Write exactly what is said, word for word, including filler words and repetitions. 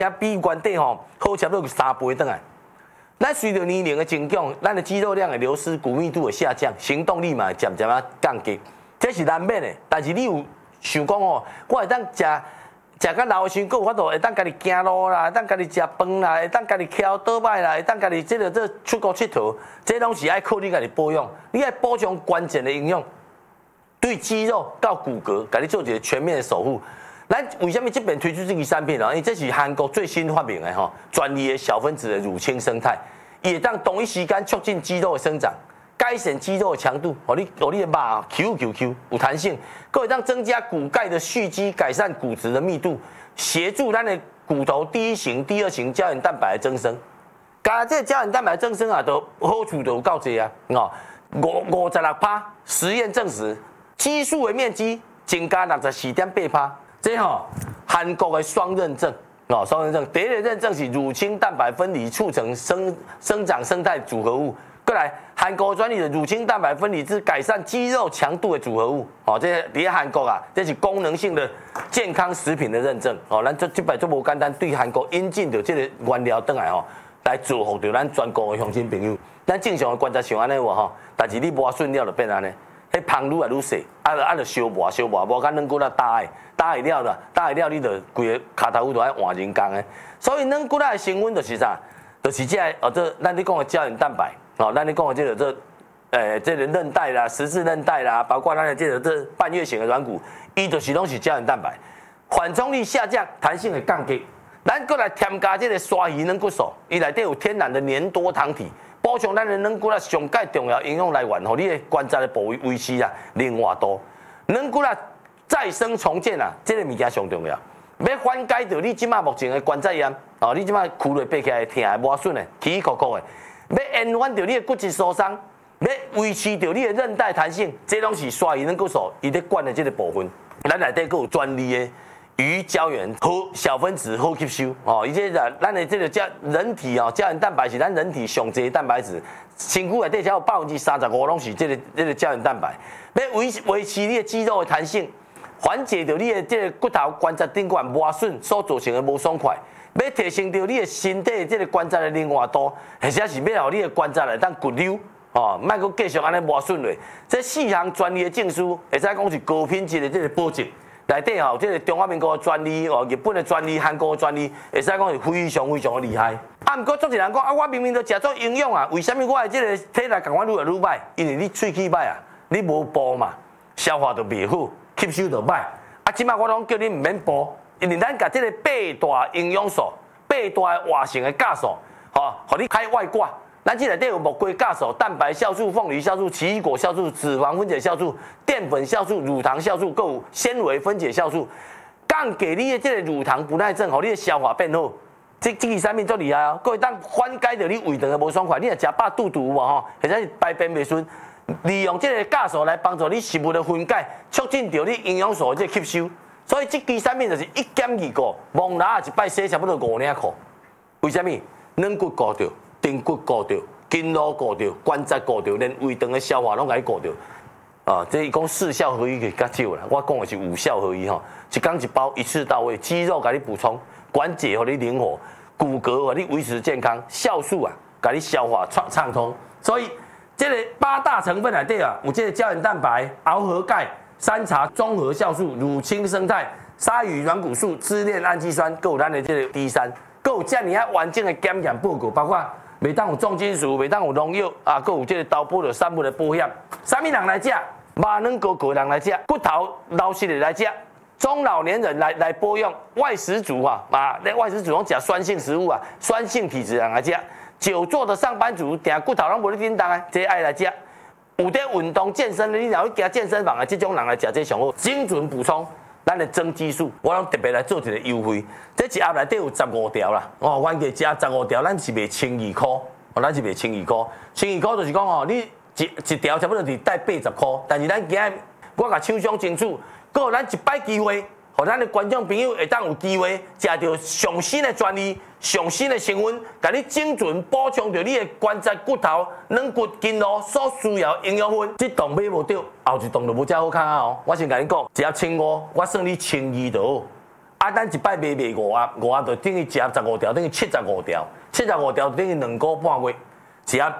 也比原底吼好差不多三倍转来。咱随着年龄的增长，咱的肌肉量的流失、骨密度的下降，行动力嘛渐渐啊降低，这是难免的。但是你有想讲哦，我会当食。食到老的时候，有法度会当家己行路啦，会当家己食饭啦，会当家己翘倒摆啦，会当家己即个这出国佚佗，这拢是爱靠你家己保养，你爱补充关键的营养，对肌肉到骨骼，家己做一个全面的守护。咱为什么这边推出这个产品啊？因为这是韩国最新发明的吼，专利的小分子的乳清生态，也当同一时间促进肌肉的生长。改善肌肉的强度，哦，你哦，你的肉 Q Q Q 有弹性，可以让增加骨钙的蓄积，改善骨质的密度，协助咱的骨头第一型、第二型胶原蛋白的增生。加这胶原蛋白增生啊，都好处都有够多啊！哦，五五十六趴，实验证实，激素的面积增加六十四点八趴。这吼韩国的双认证哦，双认证，第一个认证是乳清蛋白分离促成生生长生态组合物。过来，韩国专利的乳清蛋白分离之改善肌肉强度的组合物，哦，这伫韩国啊，这是功能性的健康食品的认证，哦，咱这这摆做无简单，对韩国引进的这个原料倒来哦，来造福到咱全国的乡亲朋友。咱正常的观察像安尼话吼，但是你磨顺了就变安尼，迄芳愈来愈细，啊啊就烧磨烧磨，无甲软骨仔打的，打会了啦，打会了你就规个骹头骨都爱换人工的，所以软骨仔的成分就是啥，就是这哦，这咱你讲的胶原蛋白。哦，咱你讲的这个这，诶，这个韧带啦、十字韧带啦，包括咱的这个这半月形的软骨，伊就是拢是胶原蛋白，缓冲力下降，弹性会降低。咱过来添加这个鲨鱼软骨素，伊内底有天然的粘多糖体，补充咱的软骨啦上盖重要营养来源，互你的关节的部位维持啊灵活度。软骨啦再生重建啊，这个物件上重要。要缓解到你即马目前的关节炎，哦，你即马躯落爬起来疼的磨损的，起起伏伏的。要延缓到你的骨质疏松，要维持到你的韧带弹性，这拢是鲨鱼软骨素伊咧管的这个部分。咱内底佫有专利的鱼胶原好小分子好吸收哦，伊这个咱的这个胶人体哦胶原蛋白是咱人体上侪蛋白质，身躯内底只有百分之三十五拢是这个这个胶原蛋白。要维维持你的肌肉的弹性，缓解到你的这个骨头关节顶管磨损所造成的无爽快。要提升到你的身体这个关节的灵活度，或者是要让你的关节来当骨溜哦，莫阁继续安尼磨损落。这四项专利的证书，会使讲是高品质的这个保证。内底吼，这个中华民国的专利哦，日本的专利、韩国的专利，会使讲是非常非常的厉害。啊，毋过足一人讲啊，我明明都食足营养啊，为什么我的这个体力感觉愈来愈歹？因为你喙齿歹啊，你无补嘛，消化就袂好，吸收就歹。啊，即摆我拢叫你毋免补。因为咱甲这个八大营养素、八大活性的酵素，吼，互你开外挂。咱这内底有木瓜酵素、蛋白酵素、凤梨酵素、奇异果酵素、脂肪分解酵素、淀粉酵素、乳糖酵素，佮有纤维分解酵素，降低你的这个乳糖不耐症，互你的消化变好。这这个产品足厉害哦，佮会当缓解到你胃肠的无爽快。你若食饱肚肚无吼，或者是排便袂顺，利用这个酵素来帮助你食物的分解，促进到你营养素的吸收。所以这支产品就是一减二顾，蒙拉一摆洗差不多五领裤。为什么？软骨顾着，筋骨顾着，筋络顾着，关节顾着，连胃肠的消化拢甲你顾着。啊，这伊讲四效合一个较少啦，我讲的是五效合一吼，一缸一包，一次到位，肌肉甲你补充，关节互你灵活，骨骼互你维持健康，酵素啊，甲你消化畅畅通。所以这个八大成分内底啊，有这个胶原蛋白、螯合钙。山茶综合酵素、乳清生态、鲨鱼软骨素、支链氨基酸，还有咱的这个 D 三，还有这么啊完整的检验报告，包括袂当有重金属，袂当有农药啊，还有这个刀波的产物的保险。什么人来食？肉软高高人来食，骨头老实的来食，中老年人来来保养，外食族啊啊，那外食族拢食酸性食物啊，酸性体质人来食，久坐的上班族，定骨头拢无咧叮当啊，这爱来食。有在运动健身的，你若去行健身房的，这种人来食这上好，精准补充咱的增肌素，我拢特别来做一个优惠。这一盒内底有十五条啦，哦，原价加十五条，咱是卖千二块，哦，咱是卖千二块，千二块就是讲哦，你一一条差不多是带八十块，但是咱今日我甲厂商清楚，搁有咱一摆机会，互咱的观众朋友会当有机会食到上新的专利。上新的成分，甲你精准补充到你的关节、骨头、软骨、筋络所需要营养分。这档买无到，后一档就无遮好看啊！哦，我先甲你讲，只要千五，我算你千二就好。 啊，咱一摆卖卖五盒，五盒就等于食十五条，等于七十五条，七十五条等于两个半月，是啊，